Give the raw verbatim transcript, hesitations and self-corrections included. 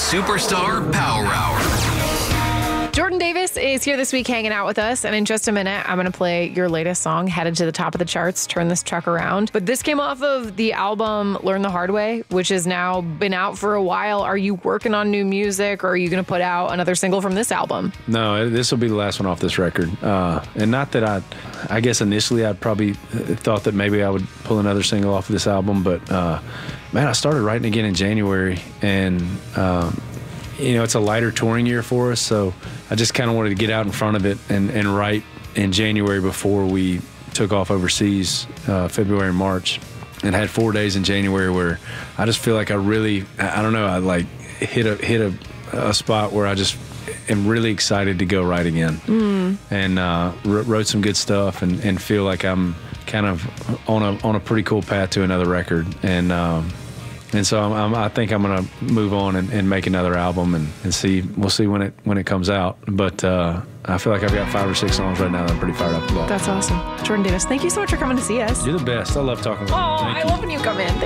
Superstar Power Hour. Jordan Davis is here this week hanging out with us, and in just a minute, I'm going to play your latest song, Headed to the Top of the Charts, Turn This Truck Around. But this came off of the album Learn the Hard Way, which has now been out for a while. Are you working on new music, or are you going to put out another single from this album? No, this will be the last one off this record. Uh, and not that I, I guess initially I'd probably thought that maybe I would pull another single off of this album, but uh, man, I started writing again in January, and um, you know, it's a lighter touring year for us, so I just kind of wanted to get out in front of it and, and write in January before we took off overseas, uh, February and March, and had four days in January where I just feel like I really, I don't know, I like hit a hit a, a spot where I just am really excited to go write again, mm. and uh, wrote some good stuff, and, and feel like I'm kind of on a on a pretty cool path to another record, and. Um, And so I'm, I'm, I think I'm going to move on and, and make another album, and, and see. We'll see when it when it comes out. But uh, I feel like I've got five or six songs right now that I'm pretty fired up about. That's awesome. Jordan Davis, thank you so much for coming to see us. You're the best. I love talking about Oh, you. Thank I you. love when you come in.